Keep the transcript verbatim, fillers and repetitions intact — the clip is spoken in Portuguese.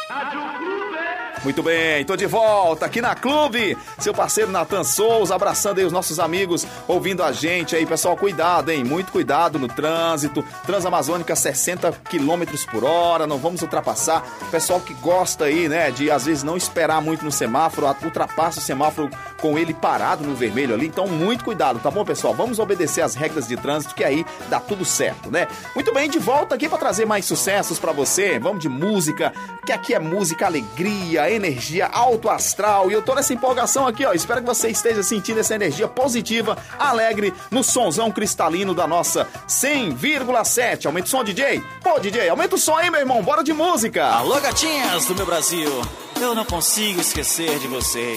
Muito bem, tô de volta aqui na Clube, seu parceiro Nathan Souza, abraçando aí os nossos amigos, ouvindo a gente aí, pessoal, cuidado, hein, muito cuidado no trânsito, Transamazônica sessenta quilômetros por hora, não vamos ultrapassar, pessoal que gosta aí, né, de às vezes não esperar muito no semáforo, ultrapassa o semáforo com ele parado no vermelho ali, então muito cuidado, tá bom, pessoal? Vamos obedecer as regras de trânsito que aí dá tudo certo, né? Muito bem, de volta aqui pra trazer mais sucessos pra você, vamos de música, que aqui é música, alegria, energia alto astral, e eu tô nessa empolgação aqui, ó, espero que você esteja sentindo essa energia positiva, alegre, no sonzão cristalino da nossa cem vírgula sete. Aumenta o som, D J. Pô, D J, aumenta o som aí, meu irmão, bora de música. Alô, gatinhas do meu Brasil, eu não consigo esquecer de você.